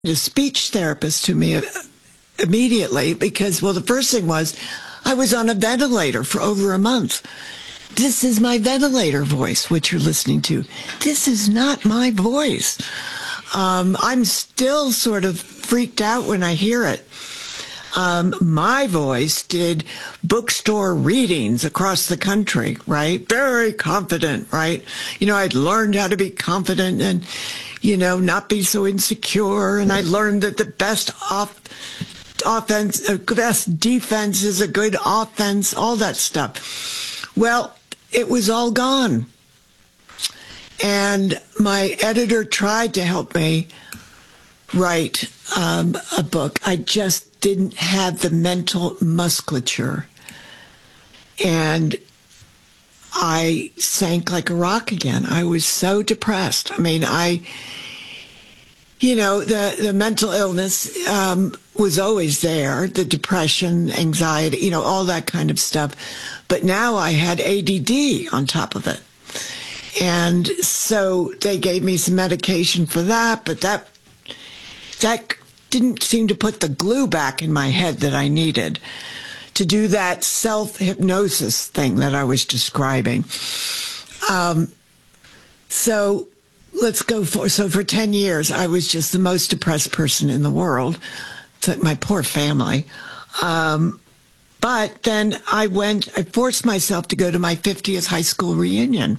a speech therapist to me immediately because, well, the first thing was I was on a ventilator for over a month. This is my ventilator voice, which you're listening to. This is not my voice. I'm still sort of freaked out when I hear it. My voice did bookstore readings across the country, right? Very confident, right? I'd learned how to be confident and, not be so insecure. And I learned that the best best defense is a good offense, all that stuff. Well, it was all gone. And my editor tried to help me write a book. I just didn't have the mental musculature. And I sank like a rock again. I was so depressed. I mean, the mental illness was always there, the depression, anxiety, all that kind of stuff. But now I had ADD on top of it. And so they gave me some medication for that, but that didn't seem to put the glue back in my head that I needed to do that self-hypnosis thing that I was describing. So for 10 years, I was just the most depressed person in the world. My poor family. But then I forced myself to go to my 50th high school reunion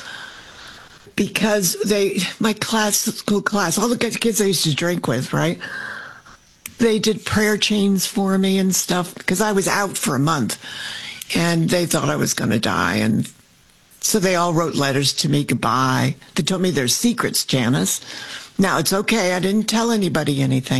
because my school class, all the kids I used to drink with, right? They did prayer chains for me and stuff because I was out for a month and they thought I was going to die. And so they all wrote letters to me goodbye. They told me their secrets, Janice. Now, it's okay. I didn't tell anybody anything.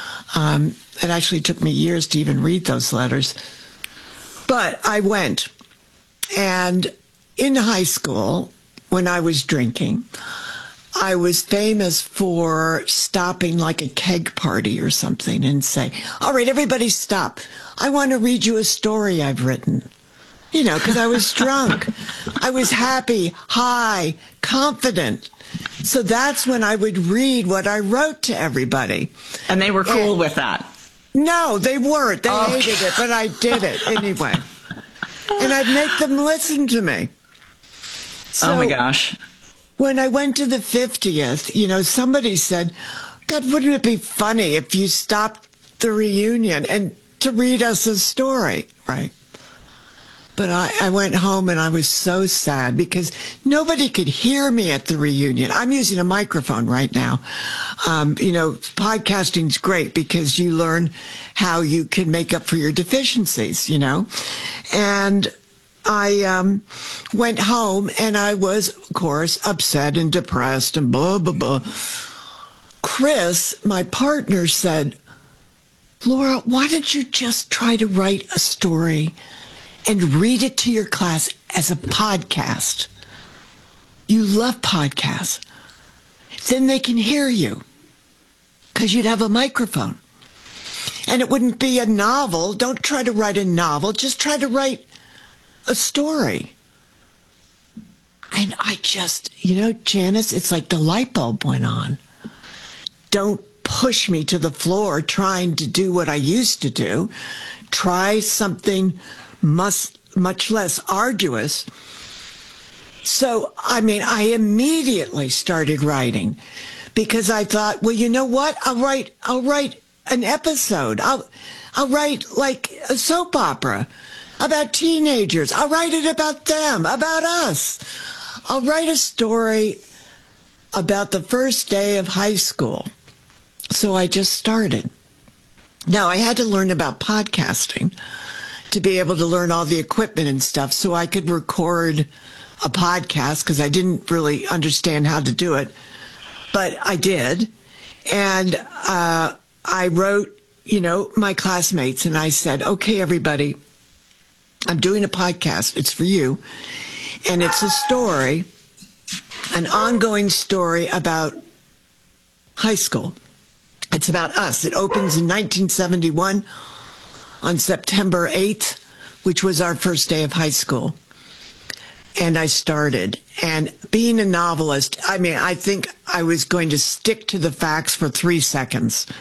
It actually took me years to even read those letters. But I went. And in high school, when I was drinking, I was famous for stopping like a keg party or something and say, all right, everybody stop. I want to read you a story I've written. Because I was drunk. I was happy, high, confident. So that's when I would read what I wrote to everybody. And they were cool with that? No, they weren't. They hated it, but I did it anyway. And I'd make them listen to me. So, oh, my gosh. When I went to the 50th, somebody said, God, wouldn't it be funny if you stopped the reunion and to read us a story, right? But I went home and I was so sad because nobody could hear me at the reunion. I'm using a microphone right now. Podcasting's great because you learn how you can make up for your deficiencies, And I went home and I was, of course, upset and depressed and blah, blah, blah. Chris, my partner, said, Laura, why don't you just try to write a story and read it to your class as a podcast? You love podcasts. Then they can hear you because you'd have a microphone. And it wouldn't be a novel. Don't try to write a novel. Just try to write a story. And I just, Janice, it's like the light bulb went on. Don't push me to the floor trying to do what I used to do. Try something much less arduous. So, I immediately started writing because I thought, well, you know what? I'll write an episode. I'll write like a soap opera about teenagers. I'll write it about them, about us. I'll write a story about the first day of high school. So I just started. Now, I had to learn about podcasting to be able to learn all the equipment and stuff so I could record a podcast because I didn't really understand how to do it. But I did. And I wrote, my classmates, and I said, okay, everybody, I'm doing a podcast. It's for you. And it's a story, an ongoing story about high school. It's about us. It opens in 1971 on September 8th, which was our first day of high school. And I started. And being a novelist, I mean, I think I was going to stick to the facts for 3 seconds.